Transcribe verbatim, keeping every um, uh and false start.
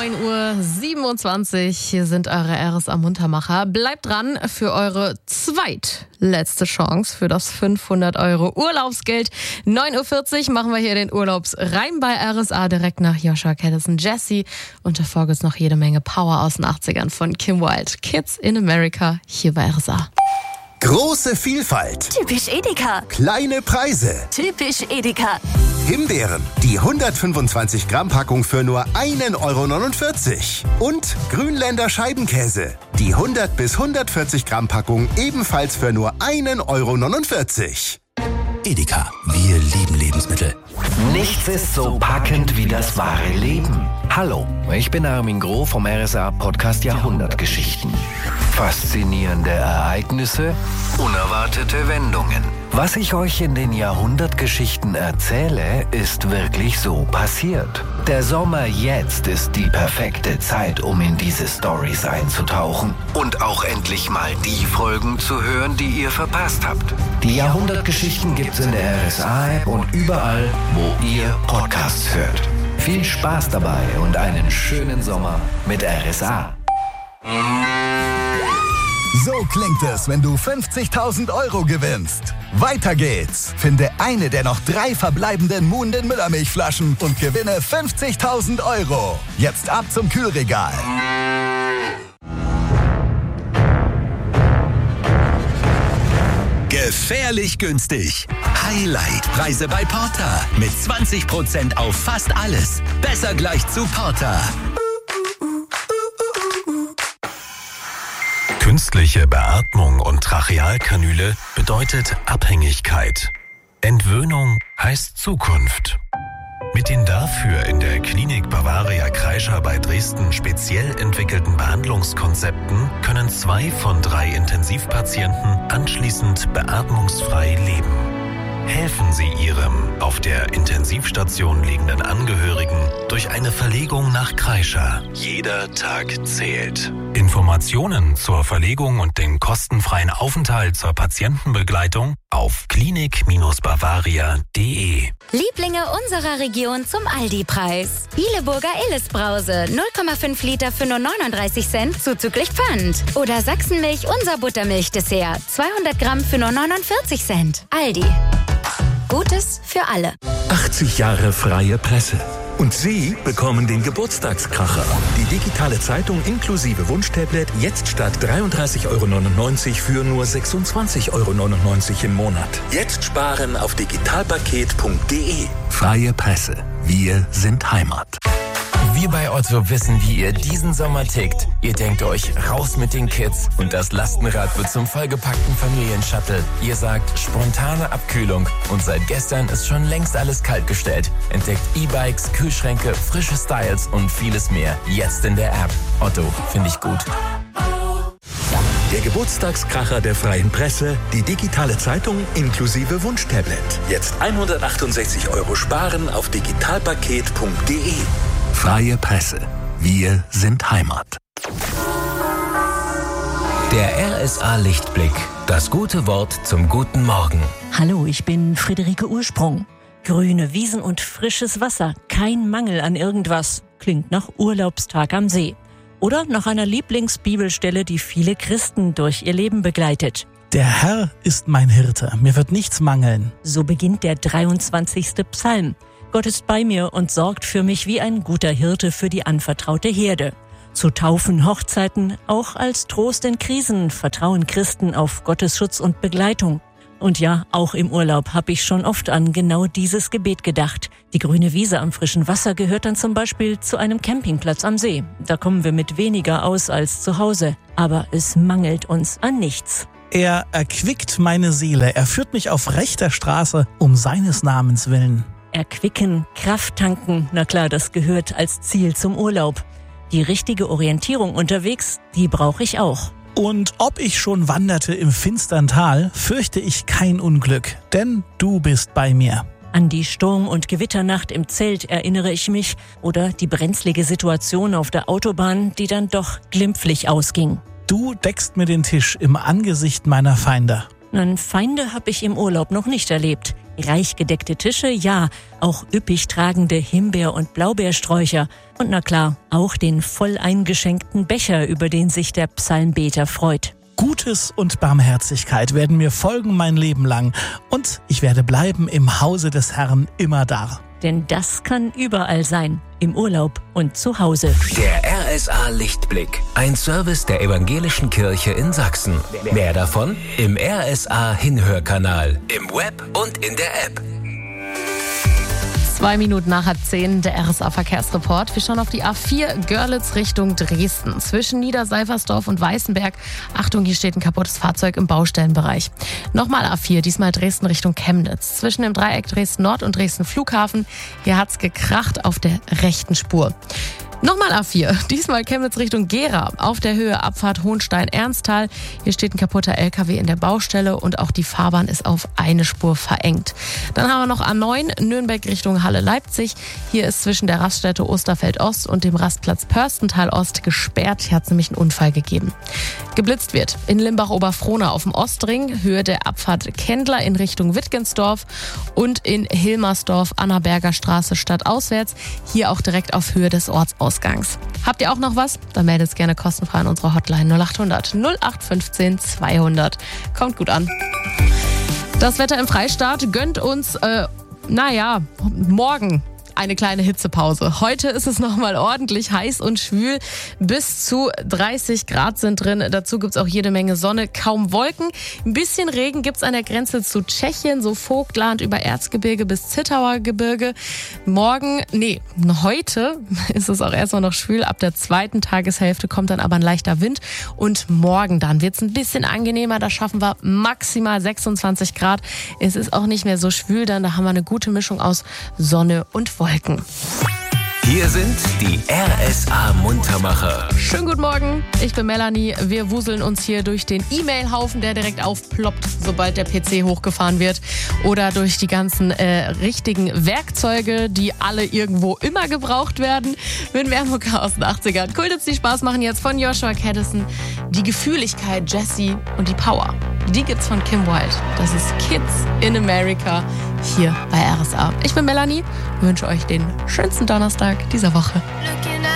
neun Uhr siebenundzwanzig. Hier sind eure R S A-Muntermacher. Bleibt dran für eure zweitletzte Chance für das fünfhundert Euro Urlaubsgeld. neun Uhr vierzig machen wir hier den Urlaubsreim bei R S A direkt nach Joshua Caddison Jesse. Und davor gibt's noch jede Menge Power aus den achtzigern von Kim Wilde. Kids in America hier bei R S A. Große Vielfalt. Typisch Edeka. Kleine Preise. Typisch Edeka. Himbeeren, die hundertfünfundzwanzig Gramm Packung für nur ein Euro neunundvierzig. Und Grünländer Scheibenkäse, die hundert bis hundertvierzig Gramm Packung ebenfalls für nur ein Euro neunundvierzig. Edeka, wir lieben Lebensmittel. Nichts ist so packend wie das wahre Leben. Hallo, ich bin Armin Groh vom R S A-Podcast Jahrhundertgeschichten. Faszinierende Ereignisse, unerwartete Wendungen. Was ich euch in den Jahrhundertgeschichten erzähle, ist wirklich so passiert. Der Sommer jetzt ist die perfekte Zeit, um in diese Storys einzutauchen und auch endlich mal die Folgen zu hören, die ihr verpasst habt. Die Jahrhundertgeschichten gibt's in der R S A-App und überall, wo ihr Podcasts hört. Viel Spaß dabei und einen schönen Sommer mit R S A. So klingt es, wenn du fünfzigtausend Euro gewinnst. Weiter geht's. Finde eine der noch drei verbleibenden Muhnden Müllermilchflaschen und gewinne fünfzigtausend Euro. Jetzt ab zum Kühlregal. Gefährlich günstig. Highlight-Preise bei Porter. Mit zwanzig Prozent auf fast alles. Besser gleich zu Porter. Künstliche Beatmung und Trachealkanüle bedeutet Abhängigkeit. Entwöhnung heißt Zukunft. Mit den dafür in der Klinik Bavaria Kreischer bei Dresden speziell entwickelten Behandlungskonzepten können zwei von drei Intensivpatienten anschließend beatmungsfrei leben. Helfen Sie Ihrem auf der Intensivstation liegenden Angehörigen durch eine Verlegung nach Kreischer. Jeder Tag zählt. Informationen zur Verlegung und den kostenfreien Aufenthalt zur Patientenbegleitung auf klinik Bavaria punkt de. Lieblinge unserer Region zum Aldi-Preis. Bieleburger Illes-Brause, null Komma fünf Liter für nur neununddreißig Cent zuzüglich Pfand. Oder Sachsenmilch, unser Buttermilch-Dessert, zweihundert Gramm für nur neunundvierzig Cent. Aldi. Gutes für alle. achtzig Jahre freie Presse. Und Sie bekommen den Geburtstagskracher. Die digitale Zeitung inklusive Wunschtablet jetzt statt dreiunddreißig Euro neunundneunzig für nur sechsundzwanzig Euro neunundneunzig im Monat. Jetzt sparen auf digitalpaket punkt de. Freie Presse. Wir sind Heimat. Wir bei Otto wissen, wie ihr diesen Sommer tickt. Ihr denkt euch, raus mit den Kids und das Lastenrad wird zum vollgepackten Familienshuttle. Ihr sagt, spontane Abkühlung und seit gestern ist schon längst alles kaltgestellt. Entdeckt E-Bikes, Kühlschränke, frische Styles und vieles mehr. Jetzt in der App. Otto, finde ich gut. Der Geburtstagskracher der freien Presse, die digitale Zeitung inklusive Wunschtablet. Jetzt hundertachtundsechzig Euro sparen auf digitalpaket punkt de. Freie Presse. Wir sind Heimat. Der R S A-Lichtblick. Das gute Wort zum guten Morgen. Hallo, ich bin Friederike Ursprung. Grüne Wiesen und frisches Wasser. Kein Mangel an irgendwas. Klingt nach Urlaubstag am See. Oder nach einer Lieblingsbibelstelle, die viele Christen durch ihr Leben begleitet. Der Herr ist mein Hirte, mir wird nichts mangeln. So beginnt der dreiundzwanzigste Psalm. Gott ist bei mir und sorgt für mich wie ein guter Hirte für die anvertraute Herde. Zu Taufen, Hochzeiten, auch als Trost in Krisen vertrauen Christen auf Gottes Schutz und Begleitung. Und ja, auch im Urlaub habe ich schon oft an genau dieses Gebet gedacht. Die grüne Wiese am frischen Wasser gehört dann zum Beispiel zu einem Campingplatz am See. Da kommen wir mit weniger aus als zu Hause. Aber es mangelt uns an nichts. Er erquickt meine Seele, er führt mich auf rechter Straße um seines Namens willen. Erquicken, Kraft tanken, na klar, das gehört als Ziel zum Urlaub. Die richtige Orientierung unterwegs, die brauche ich auch. Und ob ich schon wanderte im finstern Tal, fürchte ich kein Unglück, denn du bist bei mir. An die Sturm- und Gewitternacht im Zelt erinnere ich mich oder die brenzlige Situation auf der Autobahn, die dann doch glimpflich ausging. Du deckst mir den Tisch im Angesicht meiner Feinde. Nein, Feinde habe ich im Urlaub noch nicht erlebt. Reich gedeckte Tische, ja, auch üppig tragende Himbeer- und Blaubeersträucher. Und na klar, auch den voll eingeschenkten Becher, über den sich der Psalmbeter freut. Gutes und Barmherzigkeit werden mir folgen mein Leben lang. Und ich werde bleiben im Hause des Herrn immer da. Denn das kann überall sein, im Urlaub und zu Hause. Der R S A Lichtblick, ein Service der Evangelischen Kirche in Sachsen. Mehr davon im R S A Hinhörkanal, im Web und in der App. Zwei Minuten nach halb zehn, der R S A-Verkehrsreport. Wir schauen auf die A vier Görlitz Richtung Dresden. Zwischen Niederseifersdorf und Weißenberg. Achtung, hier steht ein kaputtes Fahrzeug im Baustellenbereich. Nochmal A vier, diesmal Dresden Richtung Chemnitz. Zwischen dem Dreieck Dresden Nord und Dresden Flughafen. Hier hat's gekracht auf der rechten Spur. Nochmal A vier, diesmal Chemnitz Richtung Gera, auf der Höhe Abfahrt Hohenstein-Ernsthal. Hier steht ein kaputter L K W in der Baustelle und auch die Fahrbahn ist auf eine Spur verengt. Dann haben wir noch A neun, Nürnberg Richtung Halle-Leipzig. Hier ist zwischen der Raststätte Osterfeld-Ost und dem Rastplatz Pörstental-Ost gesperrt. Hier hat es nämlich einen Unfall gegeben. Geblitzt wird in Limbach-Oberfrohna auf dem Ostring, Höhe der Abfahrt Kendler in Richtung Wittgensdorf und in Hilmersdorf, Annaberger Straße stadtauswärts. Hier auch direkt auf Höhe des Ortsausgangs. Habt ihr auch noch was? Dann meldet es gerne kostenfrei an unserer Hotline null acht hundert null acht fünfzehn zweihundert. Kommt gut an. Das Wetter im Freistaat gönnt uns, äh, naja, morgen eine kleine Hitzepause. Heute ist es nochmal ordentlich heiß und schwül. Bis zu dreißig Grad sind drin. Dazu gibt's auch jede Menge Sonne, kaum Wolken. Ein bisschen Regen gibt's an der Grenze zu Tschechien, so Vogtland über Erzgebirge bis Zittauer Gebirge. Morgen, nee, heute ist es auch erstmal noch schwül. Ab der zweiten Tageshälfte kommt dann aber ein leichter Wind. Und morgen dann wird's ein bisschen angenehmer. Da schaffen wir maximal sechsundzwanzig Grad. Es ist auch nicht mehr so schwül, dann da haben wir eine gute Mischung aus Sonne und Wolken. Hier sind die R S A Muntermacher. Schönen guten Morgen, ich bin Melanie. Wir wuseln uns hier durch den E-Mail-Haufen, der direkt aufploppt, sobald der P C hochgefahren wird. Oder durch die ganzen äh, richtigen Werkzeuge, die alle irgendwo immer gebraucht werden. Mit Wermucker aus den achtzigern. Kultits, die Spaß machen jetzt von Joshua Caddison. Die Gefühligkeit, Jessie und die Power. Die gibt's von Kim Wilde. Das ist Kids in America hier bei R S A. Ich bin Melanie, wünsche euch den schönsten Donnerstag dieser Woche.